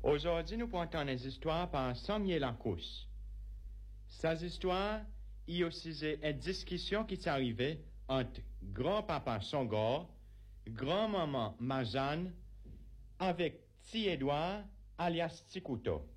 Aujourd'hui, nous pointons les histoires par Samuel Lacoste. Ces histoires, il y a aussi une discussion qui est arrivée entre grand-papa Songor, grand-maman Majane, avec Ti Edouard, alias Tikouto.